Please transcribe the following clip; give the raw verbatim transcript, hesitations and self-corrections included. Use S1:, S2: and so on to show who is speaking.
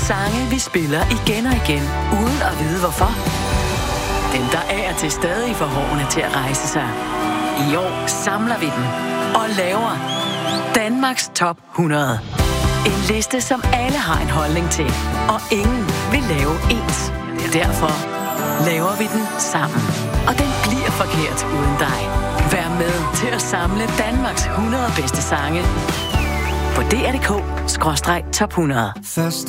S1: sange, vi spiller igen og igen, uden at vide hvorfor. Dem, der er til stadig får hårene til at rejse sig. I år samler vi dem og laver Danmarks Top hundrede. En liste, som alle har en holdning til, og ingen vil lave ens. Derfor laver vi den sammen. Og den bliver forkert uden dig. Vær med til at samle Danmarks hundrede bedste sange på D R punktum D K skråstreg top hundrede.
S2: Først